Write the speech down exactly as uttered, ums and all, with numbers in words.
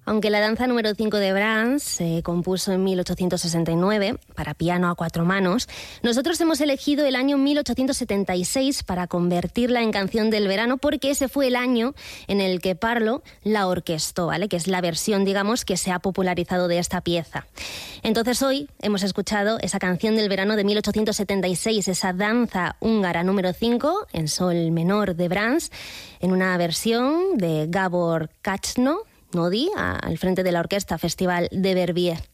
Aunque la danza número cinco de Brahms se compuso en mil ochocientos sesenta y nueve para piano a cuatro manos, nosotros hemos elegido el año mil ochocientos setenta y seis para convertirla en canción del verano, porque ese fue el año en el que Parlo la orquestó, ¿vale? Que es la versión, digamos, que se ha popularizado de esta pieza. Entonces hoy hemos escuchado esa canción del verano de mil ochocientos setenta y seis, esa danza húngara número cinco en sol menor de Brahms, en una versión de Gábor Kácsno Nódi, al frente de la Orquesta Festival de Verbier.